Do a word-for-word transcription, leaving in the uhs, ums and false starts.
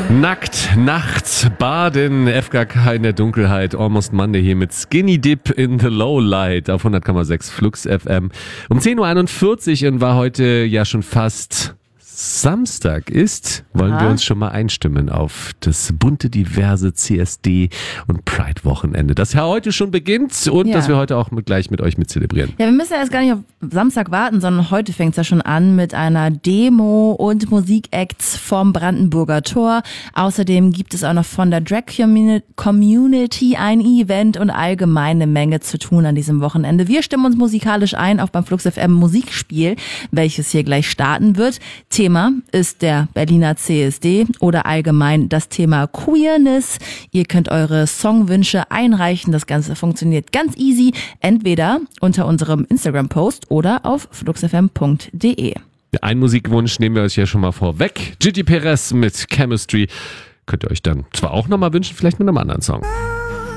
Nackt, nachts, baden, F K K in der Dunkelheit, Almost Monday hier mit Skinny Dip in the Low Light auf hundert Komma sechs Flux F M. Um zehn Uhr einundvierzig und war heute ja schon fast Samstag ist, wollen Aha. wir uns schon mal einstimmen auf das bunte, diverse C S D und Pride-Wochenende, das ja heute schon beginnt und Ja. das wir heute auch mit, gleich mit euch mit zelebrieren. Ja, wir müssen ja erst gar nicht auf Samstag warten, sondern heute fängt es ja schon an mit einer Demo und Musikacts vom Brandenburger Tor. Außerdem gibt es auch noch von der Drag Community ein Event und allgemeine Menge zu tun an diesem Wochenende. Wir stimmen uns musikalisch ein, auch beim Flux F M Musikspiel, welches hier gleich starten wird. Thema ist der Berliner C S D oder allgemein das Thema Queerness. Ihr könnt eure Songwünsche einreichen. Das Ganze funktioniert ganz easy, entweder unter unserem Instagram-Post oder auf fluxfm punkt de. Einen Musikwunsch nehmen wir euch ja schon mal vorweg. Gigi Perez mit Chemistry könnt ihr euch dann zwar auch nochmal wünschen, vielleicht mit einem anderen Song.